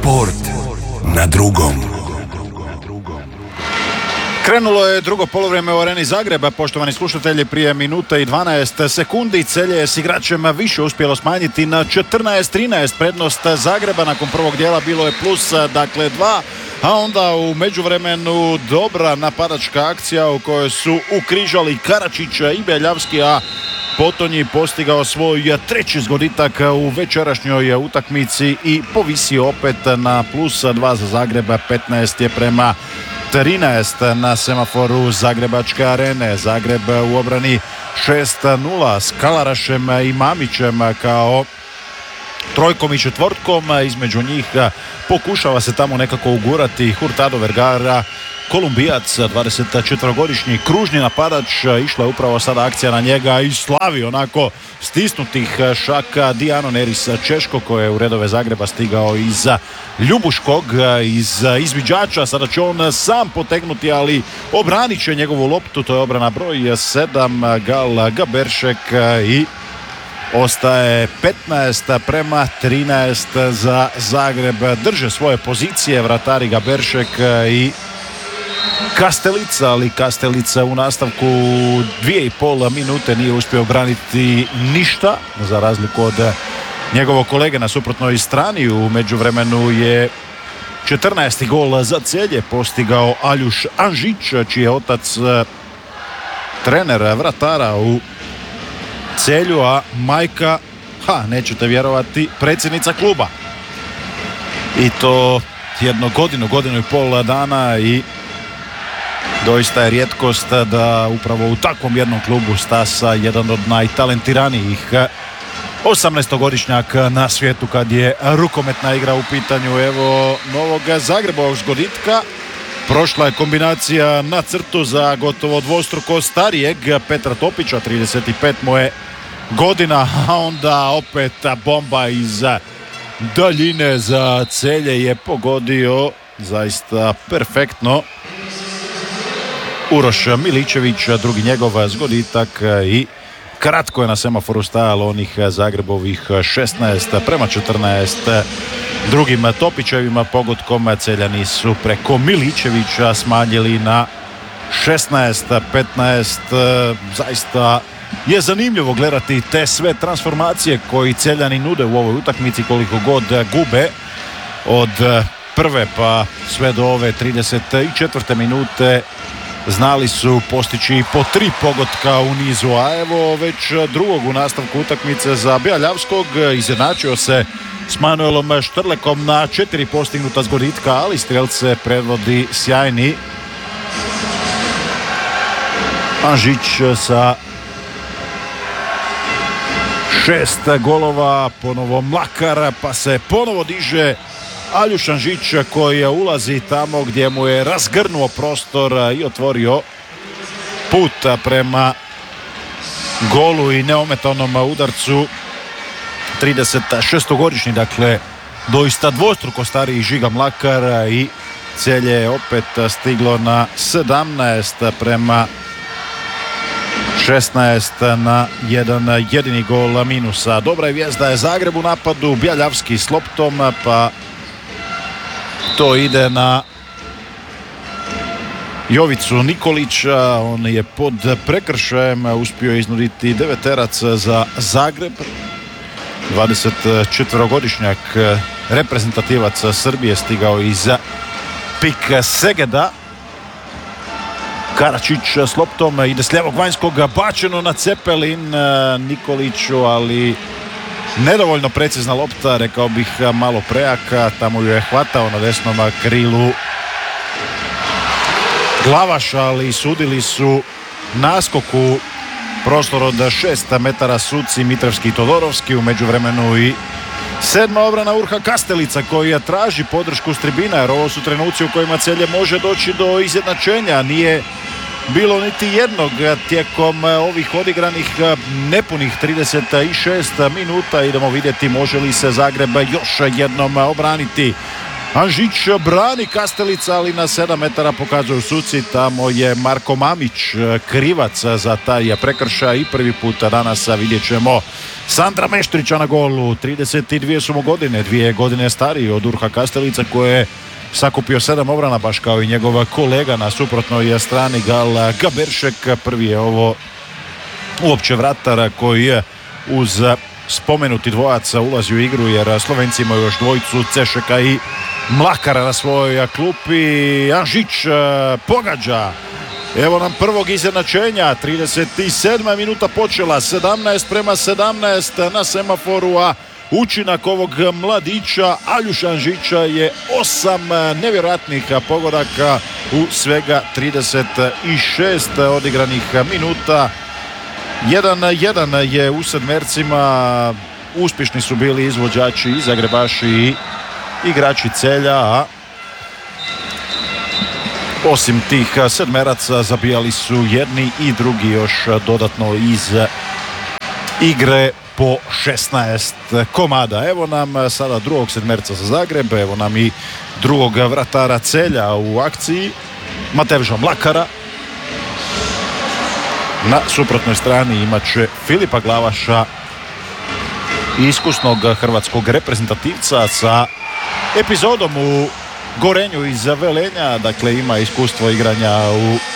Sport na drugom. Krenulo je drugo poluvreme u Areni Zagreba, poštovani slušatelji, prije minuta i 12 sekundi. Celje je s igračem više uspjelo smanjiti na 14-13. Prednost Zagreba nakon prvog dijela bilo je plus, dakle 2, a onda u međuvremenu dobra napadačka akcija u kojoj su ukrižali Karačić i Beljavski, a Potonji postigao svoj treći zgoditak u večerašnjoj utakmici i povisio opet na plus 2 za Zagreba. 15 je prema 13 na semaforu Zagrebačke arene. Zagreb u obrani 6-0 s Kalarašem i Mamićem kao trojkom i četvortkom. Između njih pokušava se tamo nekako ugurati Hurtado Vergara, Kolumbijac, 24-godišnji kružni napadač. Išla je upravo sada akcija na njega i slavi onako stisnutih šaka Dijano Neris Češko, koji je u redove Zagreba stigao iz Ljubuškog, iz izviđača. Sada će on sam potegnuti, ali obranit će njegovu loptu. To je obrana broj 7 Gal Gaberšek i ostaje 15 prema 13 za Zagreb. Drže svoje pozicije vratari Gaberšek i Kastelica, ali Kastelica u nastavku 2,5 minute nije uspio obraniti ništa, za razliku od njegovog kolege na suprotnoj strani. U međuvremenu je 14. gol za Celje postigao Aljuš Anžić, čiji je otac trener vratara u Celju, a majka, nećete vjerovati, predsjednica kluba. I to godinu i pol dana, i doista je rijetkost da upravo u takvom jednom klubu stasa jedan od najtalentiranijih 18-godišnjak na svijetu kad je rukometna igra u pitanju. Evo novog Zagrebovog zgoditka. Prošla je kombinacija na crtu za gotovo dvostruko starijeg Petra Topića, 35 mu je godina, a onda opet bomba iz daljine za Celje je pogodio zaista perfektno Uroš Miličević, drugi njegov zgoditak, i kratko je na semaforu stajalo onih Zagrebovih 16 prema 14. Drugim Topićevima pogodkom Celjani su preko Miličevića smanjili na 16-15. Zaista je zanimljivo gledati te sve transformacije koji Celjani nude u ovoj utakmici, koliko god gube od prve pa sve do ove 34. minute. Znali su postići po 3 pogotka u nizu, a evo već drugog u nastavku utakmice za Beljavskog. Izjednačio se s Manuelom Štrlekom na 4 postignuta zgoditka, ali strelce predvodi sjajni Anžić sa 6 golova. Ponovo Mlakar, pa se ponovo diže Aljuš Anžić koji ulazi tamo gdje mu je razgrnuo prostor i otvorio put prema golu i neometanom udarcu. 36-godišnji, dakle doista dvostruko stariji Žiga Mlakar, i Celje je opet stiglo na 17 prema 16 na jedan jedini gol minusa. Dobra je vijest da je Zagreb u napadu, Beljavski s loptom, pa to ide na Jovicu Nikolića. On je pod prekršajem uspio iznuditi deveterac za Zagreb. 24-godišnjak reprezentativac Srbije stigao iz PIK Segeda. Karačić s loptom ide s lijevog vanjskog, bačeno na Cepelin Nikoliću, ali nedovoljno precizna lopta, rekao bih malo prejaka. Tamo ju je hvatao na desnom krilu Glavaš, ali sudili su naskoku prostor od 6 metara suci Mitrovski i Todorovski. U međuvremenu i 7. obrana Urha Kastelica koji traži podršku s tribina, jer ovo su trenuci u kojima Celje može doći do izjednačenja. Nije bilo niti jednog tijekom ovih odigranih nepunih 36 minuta. Idemo vidjeti može li se Zagreb još jednom obraniti. Anžić brani Kastelica, ali na 7 metara pokazuju suci. Tamo je Marko Mamić krivac za taj prekršaj i prvi puta danas vidjet ćemo Sandra Meštrića na golu. 32 su mu godine, 2 godine stariji od Urha Kastelica koji je sakupio 7 obrana, baš kao i njegov kolega na suprotnoj strani Gal Gaberšek. Prvi je ovo uopće vratar koji je uz spomenuti dvojac ulazi u igru, jer Slovenci imaju još dvojicu, Cešeka i Mlakara na svojoj klupi. Anžić pogađa. Evo nam prvog izjednačenja, 37. minuta počela, 17:17 na semaforu, a učinak ovog mladića Aljuša Anžića je 8 nevjerojatnih pogodaka u svega 36 odigranih minuta. 1-1 je u sedmercima, uspješni su bili izvođači i zagrebaši i igrači Celja, a osim tih sedmeraca zabijali su jedni i drugi još dodatno iz igre po 16 komada. Evo nam sada drugog sedmerca za Zagreb, evo nam i drugog vratara Celja u akciji, Matevža Mlakara. Na suprotnoj strani imat će Filipa Glavaša, iskusnog hrvatskog reprezentativca sa epizodom u Gorenju iz Velenja, dakle ima iskustvo igranja u